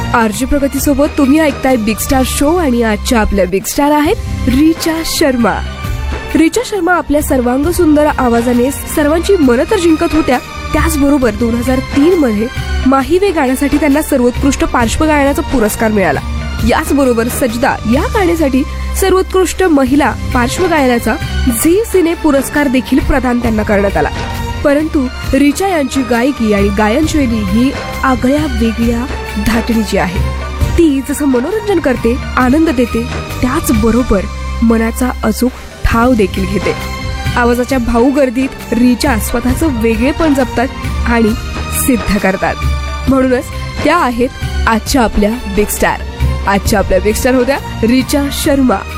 RJ प्रगती सोबत तुम्ही ऐकताय बिग स्टार शो आणि आजच्या आपल्या बिग स्टार आहेत रिचा शर्मा. रिचा शर्मा आपल्या सर्वांग सुंदर आवाजाने सर्वांची मनं तर जिंकत होत्या. त्याचबरोबर 2003 मध्ये माही वे गाण्यासाठी त्यांना सर्वोत्कृष्ट पार्श्वगायनाचा पुरस्कार मिळाला. याचबरोबर सजदा या गाण्यासाठी सर्वोत्कृष्ट महिला पार्श्वगायनाचा झी सिने पुरस्कार देखील प्रदान त्यांना करण्यात आला. परंतु रिचा यांची गायकी आणि गायनशैली ही आगळ्या वेगळ्या धाटणीची आहे. ती जसं मनोरंजन करते, आनंद देते, त्याचबरोबर मनाचा अचूक ठाव देखील घेते. आवाजाच्या भाऊ गर्दीत रिचा स्वतःचं वेगळेपण जपतात आणि सिद्ध करतात. म्हणूनच त्या आहेत आजच्या आपल्या बिग स्टार. आजच्या आपल्या बिग स्टार होत्या रिचा शर्मा.